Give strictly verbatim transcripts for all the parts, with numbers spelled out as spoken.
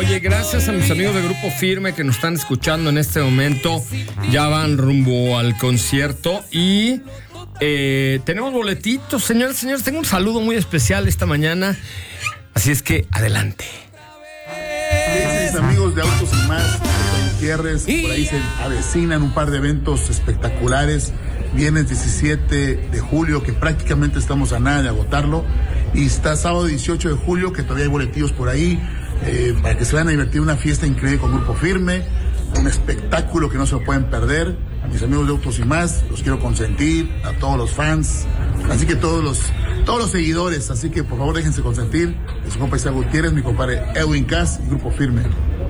Oye, gracias a mis amigos de Grupo Firme que nos están escuchando en este momento. Ya van rumbo al concierto y eh, tenemos boletitos, señores, señores. Tengo un saludo muy especial esta mañana. Así es que, adelante. Mis amigos de Autos y Más, de Gutiérrez, por ahí se avecinan un par de eventos espectaculares. Viernes diecisiete de julio, que prácticamente estamos a nada de agotarlo. Y está sábado dieciocho de julio, que todavía hay boletillos por ahí, eh, para que se vayan a divertir, una fiesta increíble con Grupo Firme, un espectáculo que no se lo pueden perder. A mis amigos de Autos y Más, los quiero consentir, a todos los fans, así que todos los, todos los seguidores, así que por favor déjense consentir. Es su compa Isaac Gutiérrez, mi compadre Edwin Cass y Grupo Firme.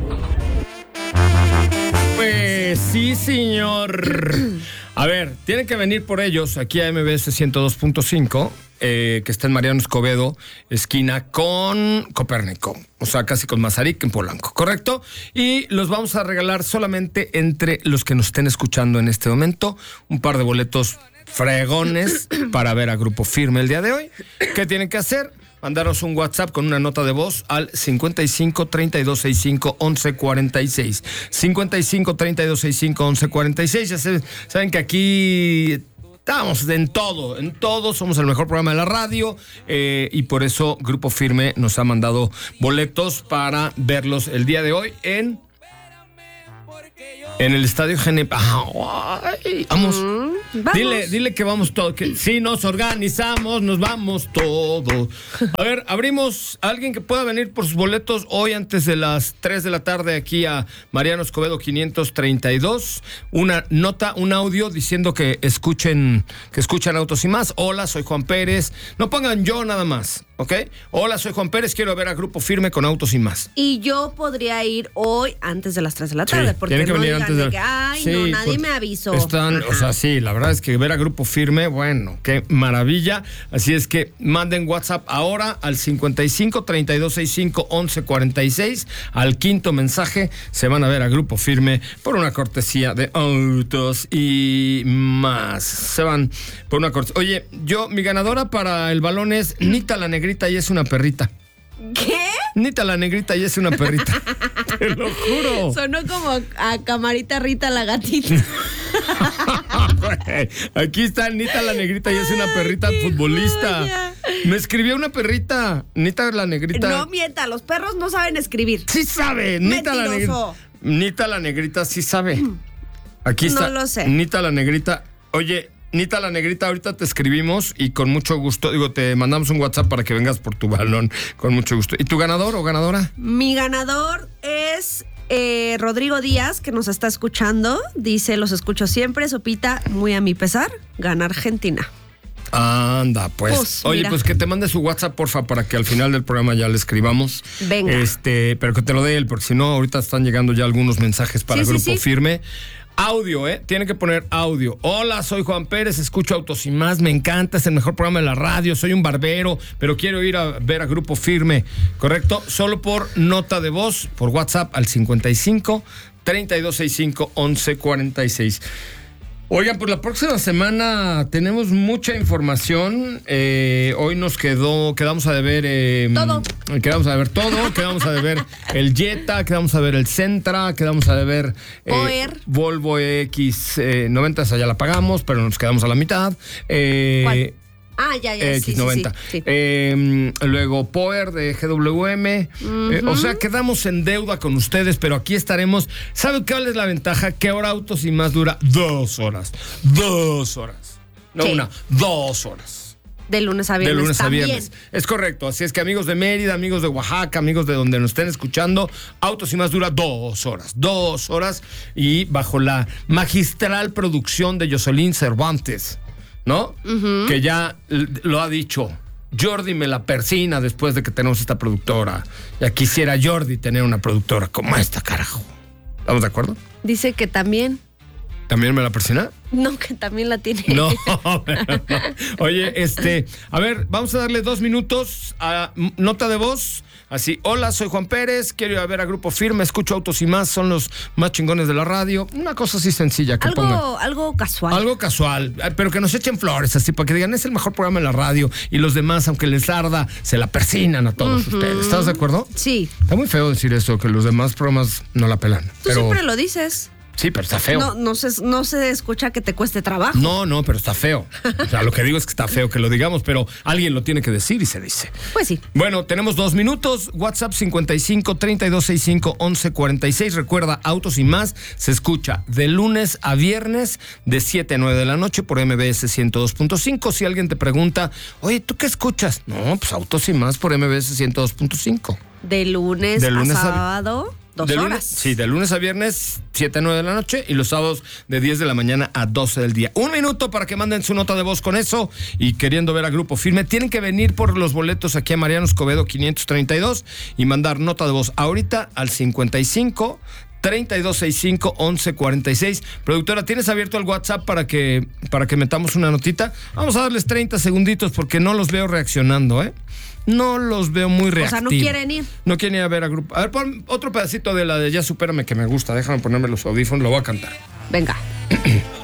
Pues sí, señor. A ver, tienen que venir por ellos aquí a M B S ciento dos punto cinco, eh, que está en Mariano Escobedo, esquina con Copérnico, o sea, casi con Mazarik en Polanco, ¿correcto? Y los vamos a regalar solamente entre los que nos estén escuchando en este momento, un par de boletos fregones para ver a Grupo Firme el día de hoy. ¿Qué tienen que hacer? Mandaros un WhatsApp con una nota de voz al cincuenta y cinco, treinta y dos sesenta y cinco, once cuarenta y seis. cincuenta y cinco, treinta y dos sesenta y cinco, once cuarenta y seis. Ya se, saben que aquí estamos en todo, en todo. Somos el mejor programa de la radio eh, y por eso Grupo Firme nos ha mandado boletos para verlos el día de hoy en... En el Estadio Gene... Ay, vamos. Mm, vamos. Dile, dile que vamos todos. Que si nos organizamos, nos vamos todos. A ver, abrimos a alguien que pueda venir por sus boletos hoy antes de las tres de la tarde aquí a Mariano Escobedo quinientos treinta y dos. Una nota, un audio diciendo que escuchen, que escuchan Autos y Más. Hola, soy Juan Pérez. No pongan yo nada más, ¿ok? Hola, soy Juan Pérez. Quiero ver a Grupo Firme con Autos y Más. Y yo podría ir hoy antes de las tres de la tarde. Sí, porque tienen que no venir digan antes de... de que, ay, sí, no, nadie me avisó. Están, Ajá. o sea, sí, la verdad es que ver a Grupo Firme, bueno, qué maravilla. Así es que manden WhatsApp ahora al cincuenta y cinco, treinta y dos sesenta y cinco, once cuarenta y seis. Al quinto mensaje se van a ver a Grupo Firme por una cortesía de Autos y Más. Se van por una cortesía. Oye, yo, mi ganadora para el balón es Nita la Negrita y es una perrita. ¿Qué? Nita la Negrita y es una perrita. Te lo juro. Sonó como a Camarita Rita la gatita. Aquí está Nita la Negrita y es una perrita Ay, futbolista. joya. Me escribió una perrita. Nita la Negrita. No mienta, los perros no saben escribir. Sí sabe. Nita la Negrita. Nita la Negrita sí sabe. Aquí está. No lo sé. Nita la Negrita. Oye, Nita la Negrita, ahorita te escribimos y con mucho gusto, digo, te mandamos un WhatsApp para que vengas por tu balón, con mucho gusto. ¿Y tu ganador o ganadora? Mi ganador es eh, Rodrigo Díaz, que nos está escuchando. Dice, los escucho siempre, Sopita, muy a mi pesar, gana Argentina. Anda, pues. pues Oye, mira. pues que te mande su WhatsApp, porfa, para que al final del programa ya le escribamos. Venga. Este, pero que te lo dé él, porque si no, ahorita están llegando ya algunos mensajes para Sí, sí, Grupo sí. Firme. Audio, ¿eh? Tiene que poner audio. Hola, soy Juan Pérez, escucho Autos y Más, me encanta, es el mejor programa de la radio, soy un barbero, pero quiero ir a ver a Grupo Firme, ¿correcto? Solo por nota de voz, por WhatsApp al cincuenta y cinco, treinta y dos sesenta y cinco, once cuarenta y seis. Oigan, pues la próxima semana tenemos mucha información. Eh, hoy nos quedó, quedamos a deber... Eh, Todo. Quedamos a deber todo, quedamos a deber el Jetta, quedamos a ver el Sentra, quedamos a deber... Eh, Power. Volvo X noventa, esa ya la pagamos, pero nos quedamos a la mitad. Eh, ¿Cuál? Ah, ya, ya, sí, X noventa. sí, sí, sí. Eh, luego Power de G W M. Uh-huh. eh, o sea, quedamos en deuda con ustedes, pero aquí estaremos. ¿Saben cuál es la ventaja? Que ahora Autos y Más dura dos horas. Dos horas. No Sí. una, dos horas. De lunes a viernes. De lunes también. a viernes. Es correcto. Así es que amigos de Mérida, amigos de Oaxaca, amigos de donde nos estén escuchando, Autos y Más dura dos horas. Dos horas y bajo la magistral producción de Jocelyn Cervantes, ¿no? Uh-huh. Que ya lo ha dicho. Jordi me la persina después de que tenemos esta productora. Ya quisiera Jordi tener una productora como esta, carajo. ¿Estamos de acuerdo? Dice que también. ¿También me la persina? No, que también la tiene. No, pero no. Oye, este, a ver, vamos a darle dos minutos a m- nota de voz. Así, hola, soy Juan Pérez, quiero ir a ver a Grupo Firme, escucho Autos y Más, son los más chingones de la radio. Una cosa así sencilla que pongan. Algo, algo casual. Algo casual, pero que nos echen flores, así, para que digan, es el mejor programa en la radio. Y los demás, aunque les arda, se la persinan a todos uh-huh. ustedes. ¿Estás de acuerdo? Sí. Está muy feo decir eso, que los demás programas no la pelan. Tú pero... siempre lo dices. Sí, pero está feo. No, no, se, no se escucha que te cueste trabajo. No, no, pero está feo. O sea, lo que digo es que está feo que lo digamos, pero alguien lo tiene que decir y se dice. Pues sí. Bueno, tenemos dos minutos. WhatsApp cincuenta y cinco, treinta y dos sesenta y cinco, once cuarenta y seis. Recuerda, Autos y Más se escucha de lunes a viernes de siete a nueve de la noche por M B S ciento dos punto cinco. Si alguien te pregunta, oye, ¿tú qué escuchas? No, pues Autos y Más por M B S ciento dos punto cinco. De lunes, de lunes a a sábado. Dos de horas. Lunes, sí, de lunes a viernes, siete a nueve de la noche y los sábados de diez de la mañana a doce del día. Un minuto para que manden su nota de voz con eso y queriendo ver a Grupo Firme. Tienen que venir por los boletos aquí a Mariano Escobedo quinientos treinta y dos y mandar nota de voz ahorita al cincuenta y cinco, treinta y dos sesenta y cinco, once cuarenta y seis. Productora, ¿tienes abierto el WhatsApp para que, para que metamos una notita? Vamos a darles treinta segunditos porque no los veo reaccionando, ¿eh? No los veo muy reactivos. O sea, no quieren ir. No quieren ir a ver a Grupo. A ver, pon otro pedacito de la de Ya Supérame que me gusta. Déjame ponerme los audífonos, lo voy a cantar. Venga.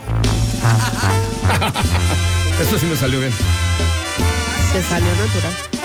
Esto sí me salió bien. Se salió natural.